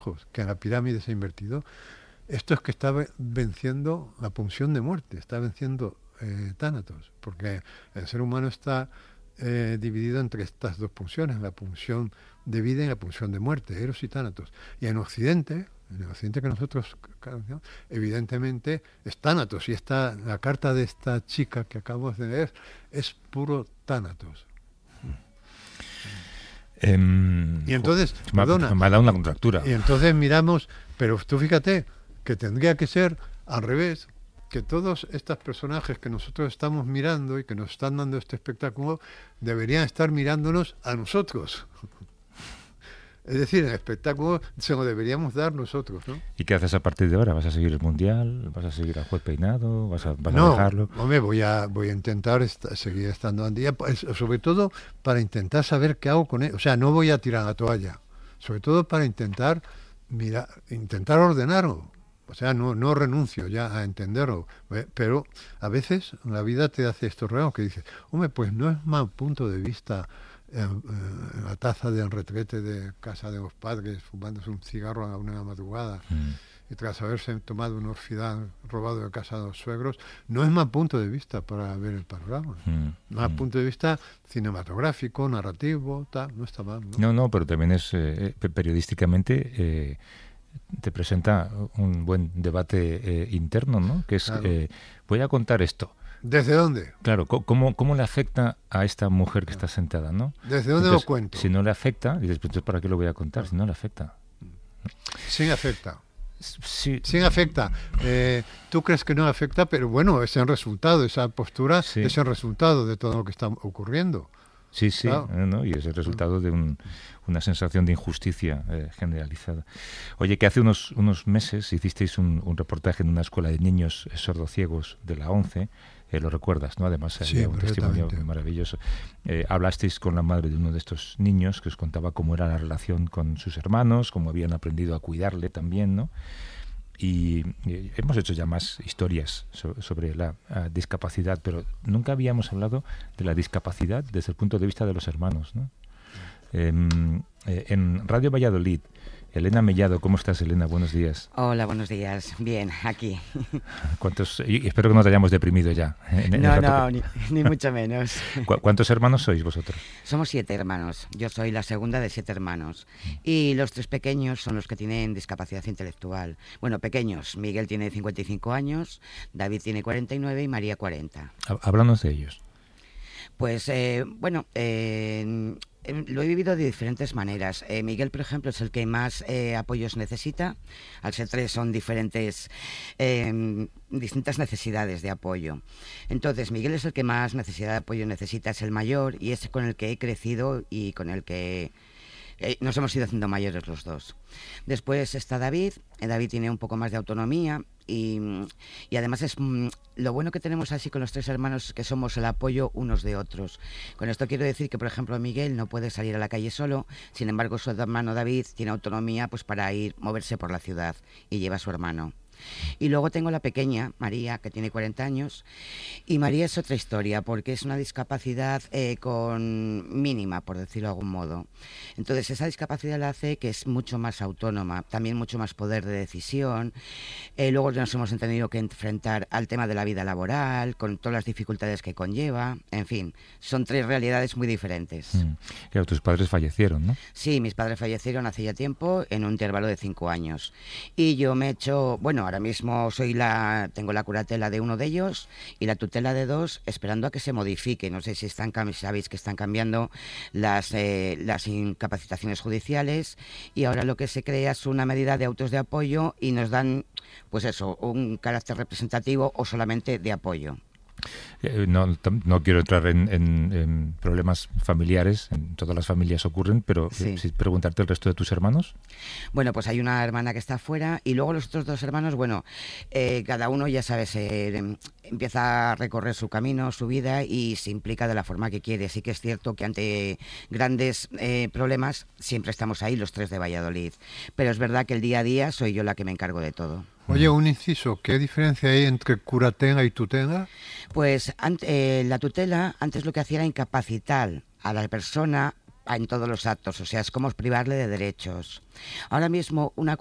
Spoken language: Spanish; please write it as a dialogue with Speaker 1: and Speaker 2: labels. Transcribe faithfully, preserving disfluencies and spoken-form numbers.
Speaker 1: que en la pirámide se ha invertido, esto es que está venciendo la pulsión de muerte, está venciendo eh, tánatos, porque el ser humano está eh, dividido entre estas dos pulsiones, la pulsión de vida y la pulsión de muerte, eros y tánatos. Y en Occidente, en el Occidente que nosotros, evidentemente, es tánatos, y esta, la carta de esta chica que acabamos de leer es puro tánatos.
Speaker 2: Eh,
Speaker 1: y entonces,
Speaker 2: me,
Speaker 1: perdona,
Speaker 2: me ha dado una contractura.
Speaker 1: Y entonces miramos, pero tú fíjate que tendría que ser al revés, que todos estos personajes que nosotros estamos mirando y que nos están dando este espectáculo deberían estar mirándonos a nosotros. Es decir, el espectáculo se lo deberíamos dar nosotros, ¿no?
Speaker 2: ¿Y qué haces a partir de ahora? ¿Vas a seguir el Mundial? ¿Vas a seguir al Juez Peinado? ¿Vas a, vas
Speaker 1: no,
Speaker 2: a dejarlo?
Speaker 1: Hombre, voy a, voy a intentar est- seguir estando al día, pues, sobre todo para intentar saber qué hago con él. O sea, no voy a tirar la toalla, sobre todo para intentar mira, intentar ordenarlo. O sea, no, no renuncio ya a entenderlo, ¿eh? Pero a veces la vida te hace estos regalos que dices, hombre, pues no es mal punto de vista eh, eh, la taza del retrete de casa de los padres, fumándose un cigarro a la una de la madrugada, mm. y tras haberse tomado un orfidal robado de casa de los suegros, no es mal punto de vista para ver el panorama. Mm. Mal mm. punto de vista cinematográfico, narrativo, tal, no está mal, ¿no?
Speaker 2: No, no, pero también es eh, periodísticamente... Eh, te presenta un buen debate eh, interno, ¿no? Que es, claro. eh, voy a contar esto.
Speaker 1: ¿Desde dónde?
Speaker 2: Claro, ¿cómo, cómo le afecta a esta mujer que está sentada, ¿no?
Speaker 1: ¿Desde dónde
Speaker 2: Entonces,
Speaker 1: lo cuento?
Speaker 2: Si no le afecta, dices, pues ¿para qué lo voy a contar? Si no le afecta.
Speaker 1: Sí afecta.
Speaker 2: Sí,
Speaker 1: sí afecta. Eh, tú crees que no afecta, pero bueno, es el resultado, esa postura sí. es el resultado de todo lo que está ocurriendo.
Speaker 2: Sí, sí, claro. ¿no? Y es el resultado de un, una sensación de injusticia eh, generalizada. Oye, que hace unos, unos meses hicisteis un, un reportaje en una escuela de niños sordociegos de la ONCE, eh, lo recuerdas, ¿no? Además,
Speaker 1: sí,
Speaker 2: había un testimonio maravilloso. Eh, hablasteis con la madre de uno de estos niños que os contaba cómo era la relación con sus hermanos, cómo habían aprendido a cuidarle también, ¿no? Y, y hemos hecho ya más historias so, sobre la uh, discapacidad, pero nunca habíamos hablado de la discapacidad desde el punto de vista de los hermanos, ¿no? Eh, eh, en Radio Valladolid, Elena Mellado, ¿cómo estás, Elena? Buenos días.
Speaker 3: Hola, buenos días. Bien, aquí.
Speaker 2: ¿Cuántos? Y espero que no te hayamos deprimido ya. En, en
Speaker 3: no, no, que... ni, ni mucho menos.
Speaker 2: ¿Cu- ¿Cuántos hermanos sois vosotros?
Speaker 3: Somos siete hermanos. Yo soy la segunda de siete hermanos. Y los tres pequeños son los que tienen discapacidad intelectual. Bueno, pequeños. Miguel tiene cincuenta y cinco años, David tiene cuarenta y nueve y María cuarenta.
Speaker 2: Háblanos de ellos.
Speaker 3: Pues, eh, bueno... Eh, Lo he vivido de diferentes maneras. Eh, Miguel, por ejemplo, es el que más eh, apoyos necesita. Al ser tres son diferentes, eh, distintas necesidades de apoyo. Entonces, Miguel es el que más necesidad de apoyo necesita, es el mayor y es con el que he crecido y con el que eh, nos hemos ido haciendo mayores los dos. Después está David. Eh, David tiene un poco más de autonomía. Y, y además es mm, lo bueno que tenemos así con los tres hermanos, que somos el apoyo unos de otros. Con esto quiero decir que, por ejemplo, Miguel no puede salir a la calle solo, sin embargo su hermano David tiene autonomía pues para ir, moverse por la ciudad y lleva a su hermano. Y luego tengo la pequeña, María, que tiene cuarenta años, y María es otra historia, porque es una discapacidad eh, con mínima, por decirlo de algún modo. Entonces esa discapacidad la hace que es mucho más autónoma, también mucho más poder de decisión. Eh, luego nos hemos tenido que enfrentar al tema de la vida laboral, con todas las dificultades que conlleva. En fin, son tres realidades muy diferentes.
Speaker 2: Mm. Claro, tus padres fallecieron, ¿no?
Speaker 3: Sí, mis padres fallecieron hace ya tiempo, en un intervalo de cinco años. Y yo me he hecho, bueno, ahora mismo soy la, tengo la curatela de uno de ellos y la tutela de dos, esperando a que se modifique. No sé si están, sabéis que están cambiando las, eh, las incapacitaciones judiciales, y ahora lo que se crea es una medida de autos de apoyo y nos dan, pues eso, un carácter representativo o solamente de apoyo.
Speaker 2: Eh, no, no quiero entrar en, en, en problemas familiares, en todas las familias ocurren, pero sí. eh, preguntarte el resto de tus hermanos.
Speaker 3: Bueno, pues hay una hermana que está afuera y luego los otros dos hermanos, bueno, eh, cada uno ya sabes, eh, empieza a recorrer su camino, su vida y se implica de la forma que quiere. Sí que es cierto que ante grandes eh, problemas siempre estamos ahí los tres de Valladolid, pero es verdad que el día a día soy yo la que me encargo de todo.
Speaker 1: Oye, un inciso, ¿qué diferencia hay entre curatela y tutela?
Speaker 3: Pues ante, eh, la tutela antes lo que hacía era incapacitar a la persona en todos los actos, o sea, es como privarle de derechos. Ahora mismo una